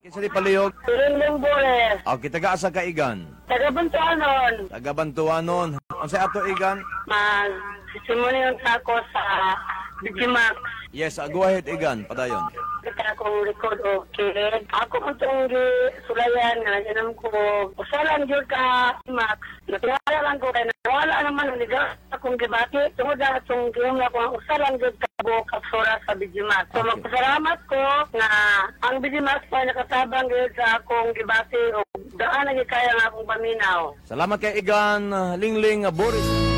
Kinsa di palihog? Rinling Bores. Okay, taga-asa ka igan? Taga-Bantuanon. Taga-Bantuanon. Ang sa ato igan? Sisimunin ako sa Digimax. Yes, go ahead igan, padayon. Kita akong record o kid. Ako mo itong sulayan na nandiyan ko. Usalan yun ka, Max. Natingala lang ko kaya nawala naman ang liga akong gibati. Tungod na itong giyong na ko, usalan yun ka buong kapsura sa Digimax. So magpasalamat ko na ang Digimax pa nakatabang yun sa akong gibati o daan na kaya nga akong paminaw. Salamat kay igan, Lingling Boris.